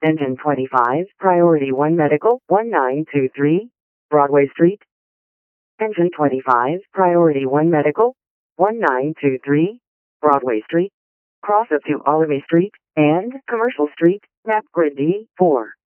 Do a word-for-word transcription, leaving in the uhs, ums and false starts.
Engine twenty-five, Priority one Medical, one nine two three, Broadway Street. Engine twenty-five, Priority one Medical, one nine two three, Broadway Street. Cross up to Olive Street and Commercial Street, map grid D four.